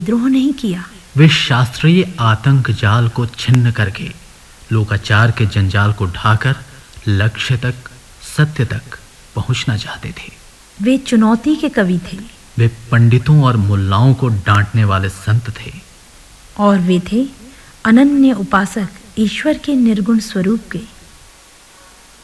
द्रोह नहीं किया। वे शास्त्रीय आतंक जाल को छिन्न करके लोकाचार के जंजाल को ढाकर लक्ष्य तक, सत्य तक पहुंचना चाहते थे। वे चुनौती के कवि थे। वे पंडितों और मुल्लाओं को डांटने वाले संत थे। और वे थे अनन्य उपासक ईश्वर के निर्गुण स्वरूप के।